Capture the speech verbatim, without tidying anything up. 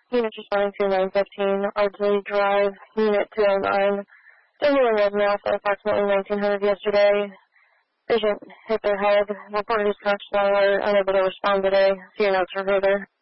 Unit responding to nine fifteen, Ardsley Drive, Unit two oh nine. Stimulating resident at approximately nineteen hundred yesterday. Patient hit their head. Reported his conscious alert, unable to respond today. See your notes for further.